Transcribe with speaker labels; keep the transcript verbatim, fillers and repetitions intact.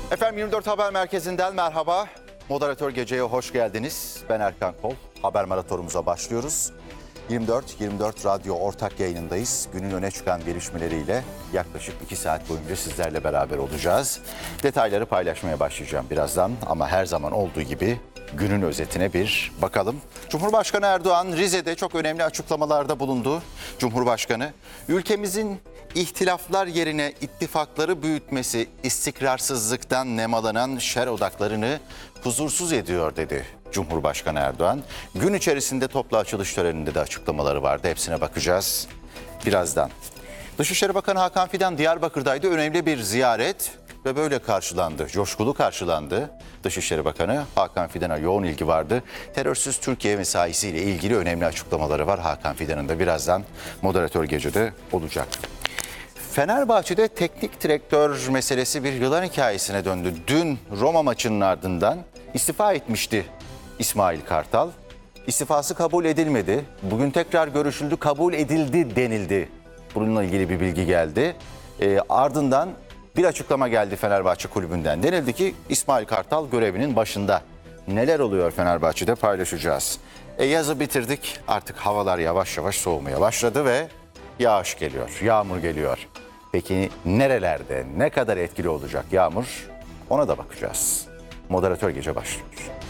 Speaker 1: Efendim yirmi dört Haber Merkezi'nden merhaba. Moderatör Gece'ye hoş geldiniz. Ben Erkan Kol. Haber maratonumuza başlıyoruz. yirmi dört yirmi dört Radyo ortak yayınındayız. Günün öne çıkan gelişmeleriyle yaklaşık iki saat boyunca sizlerle beraber olacağız. Detayları paylaşmaya başlayacağım birazdan ama her zaman olduğu gibi günün özetine bir bakalım. Cumhurbaşkanı Erdoğan Rize'de çok önemli açıklamalarda bulundu. Cumhurbaşkanı, ülkemizin ihtilaflar yerine ittifakları büyütmesi istikrarsızlıktan nemalanan şer odaklarını huzursuz ediyor dedi Cumhurbaşkanı Erdoğan. Gün içerisinde toplu açılış töreninde de açıklamaları vardı. Hepsine bakacağız birazdan. Dışişleri Bakanı Hakan Fidan Diyarbakır'daydı. Önemli bir ziyaret ve böyle karşılandı. Coşkulu karşılandı. Dışişleri Bakanı Hakan Fidan'a yoğun ilgi vardı. Terörsüz Türkiye mesaisiyle ilgili önemli açıklamaları var. Hakan Fidan'ın da birazdan moderatör gecede olacak. Fenerbahçe'de teknik direktör meselesi bir yılan hikayesine döndü. Dün Roma maçının ardından istifa etmişti İsmail Kartal. İstifası kabul edilmedi. Bugün tekrar görüşüldü, kabul edildi denildi. Bununla ilgili bir bilgi geldi. E, ardından bir açıklama geldi Fenerbahçe kulübünden. Denildi ki İsmail Kartal görevinin başında. Neler oluyor Fenerbahçe'de paylaşacağız. E, yazı bitirdik. Artık havalar yavaş yavaş soğumaya başladı ve yağış geliyor, yağmur geliyor. Peki nerelerde, ne kadar etkili olacak yağmur? Ona da bakacağız. Moderatör Gece başlıyor.